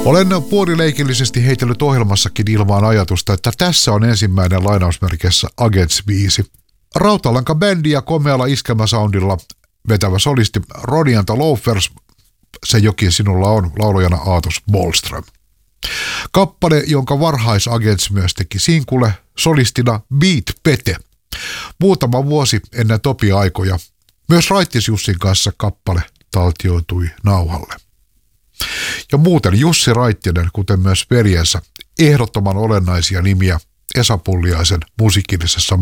Olen puolileikillisesti heitellyt ohjelmassakin ilmaan ajatusta, että tässä on ensimmäinen lainausmerkeissä Agents-biisi. Rautalanka-bändi ja komealla iskelmäsoundilla vetävä solisti Ronny and the Loafers, Se jokin sinulla on, laulajana Aatos Bollström. Kappale, jonka varhais Agents myös teki sinkulle, solistina Beat Pete. Muutama vuosi ennen Topi-aikoja. Myös Raittis Jussin kanssa kappale taltioitui nauhalle. Ja muuten Jussi Raittinen, kuten myös veljensä, ehdottoman olennaisia nimiä Esa Pulliaisen musiikillisessa